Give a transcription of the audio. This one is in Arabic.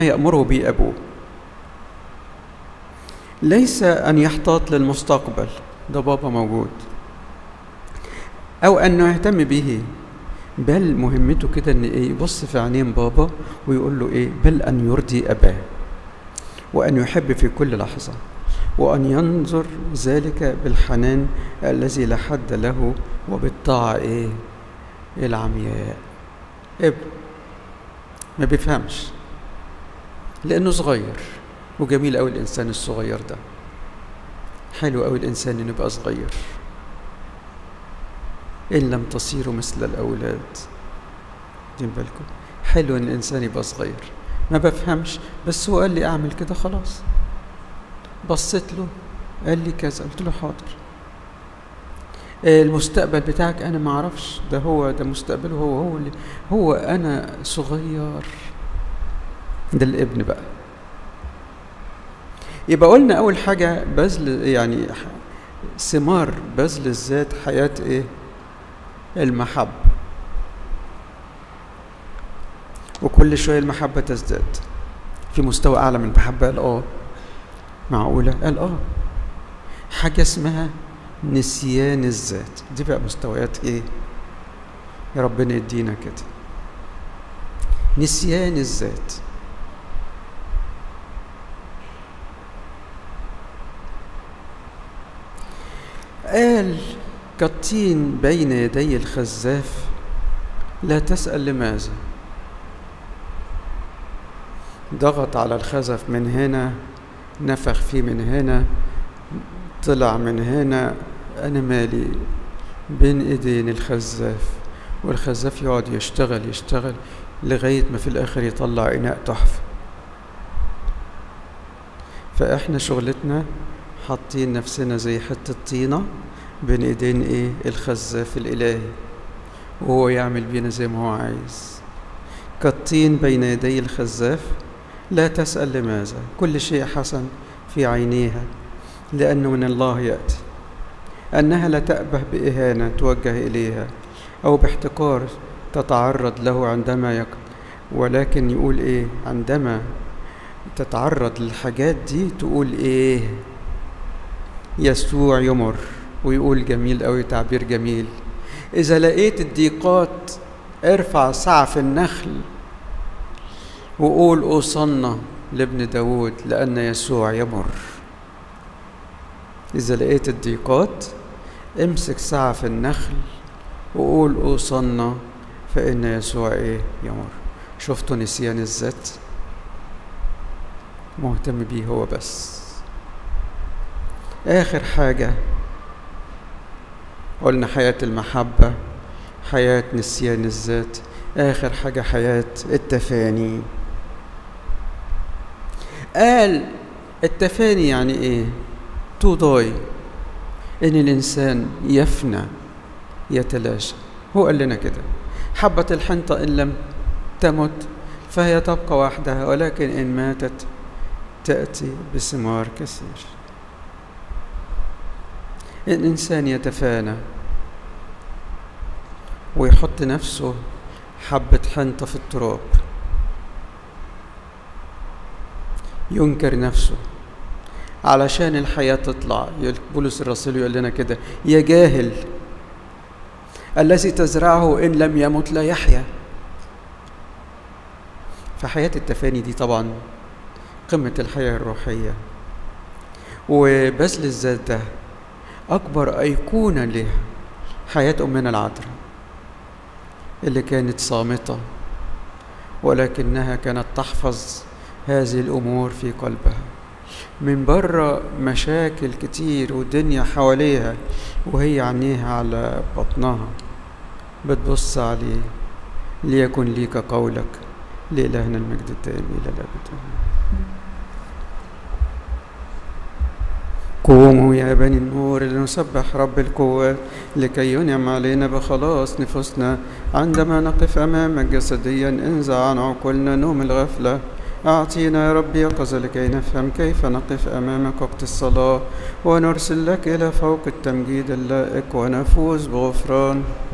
يأمره به أبوه، ليس أن يحتاط للمستقبل، ده بابا موجود، أو أنه يهتم به، بل مهمته كده أن يبص في عينين بابا ويقول له بل أن يرضي أباه، وأن يحب في كل لحظة، وأن ينظر ذلك بالحنان الذي لا حد له، وبالطاعة العمياء. ابن ما بيفهمش لأنه صغير، وجميل أوي الإنسان الصغير ده، حلو أوي الإنسان إنه يبقى صغير، إن لم تصيروا مثل الأولاد. دين بالكم، حلو إن الإنسان يبقى صغير. ما بفهمش، بس هو قال لي أعمل كده خلاص، بصيت له قال لي كذا، قلت له حاضر. المستقبل بتاعك أنا ما أعرفش، ده مستقبله هو أنا صغير. ده الابن بقى. يبقى قلنا أول حاجة بذل، يعني ثمار بذل الذات حياة المحبة، وكل شوية المحبة تزداد في مستوى أعلى من المحبة. قال معقولة؟ قال حاجة اسمها نسيان الذات. دي بقى مستويات يا ربنا يدينا كده، نسيان الذات. قال كالطين بين يدي الخزاف لا تسأل لماذا. ضغط على الخزف من هنا، نفخ فيه من هنا، طلع من هنا، أنا مالي، بين إيدين الخزاف، والخزاف يقعد يشتغل لغاية ما في الآخر يطلع إناء تحفة. فإحنا شغلتنا حاطين نفسنا زي حتة طينة بين إيدين الخزاف الإلهي، وهو يعمل بينا زي ما هو عايز. كالطين بين يدي الخزاف لا تسأل لماذا، كل شيء حسن في عينيها لأنه من الله يأتي. أنها لا تأبه بإهانة توجه إليها أو باحتقار تتعرض له عندما ولكن يقول عندما تتعرض للحاجات دي تقول يسوع يمر. ويقول جميل أوي، تعبير جميل، إذا لقيت الضيقات ارفع سعف النخل وقول أوصلنا لابن داود لأن يسوع يمر. إذا لقيت الضيقات امسك سعف النخل وقول أوصلنا فإن يسوع يمر. شفتوا نسيان الذات؟ مهتم بيه هو بس. آخر حاجة قلنا حياة المحبة، حياة نسيان الذات. آخر حاجة حياة التفاني. قال التفاني يعني to die، إن الإنسان يفنى يتلاشى. هو قال لنا كده، حبة الحنطة إن لم تمت فهي تبقى وحدها، ولكن إن ماتت تأتي بثمار كثير. الإنسان يتفانى ويحط نفسه حبة حنطة في التراب، ينكر نفسه علشان الحياة تطلع. بولس الرسول يقول لنا كده، يا جاهل الذي تزرعه إن لم يمت لا يحيا. فحياة التفاني دي طبعا قمة الحياة الروحية، وبذل الذات ده أكبر أيقونة لها حياة أمنا العذراء اللي كانت صامتة، ولكنها كانت تحفظ هذه الأمور في قلبها. من بره مشاكل كتير ودنيا حواليها، وهي عينيها على بطنها بتبص عليه. ليكن ليك قولك، لإلهنا المجد الدائم إلى الأبد. قوموا يا بني النور لنسبح رب القوات لكي ينعم علينا بخلاص نفوسنا عندما نقف أمامك جسديا. انزع عن عقولنا نوم الغفلة، أعطينا يا رب يقظة لكي نفهم كيف نقف أمامك وقت الصلاة، ونرسل لك إلى فوق التمجيد اللائق ونفوز بغفران